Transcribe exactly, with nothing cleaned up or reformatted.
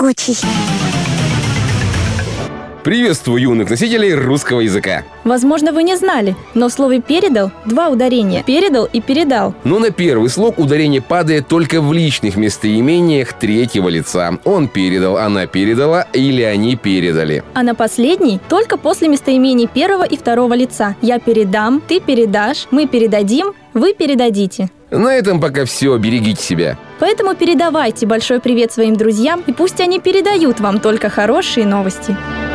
могучий. Приветствую юных носителей русского языка. Возможно, вы не знали, но в слове «передал» два ударения – «передал» и «передал». Но на первый слог ударение падает только в личных местоимениях третьего лица. Он передал, она передала или они передали. А на последний – только после местоимений первого и второго лица. Я передам, ты передашь, мы передадим, вы передадите. На этом пока все, берегите себя. Поэтому передавайте большой привет своим друзьям, и пусть они передают вам только хорошие новости.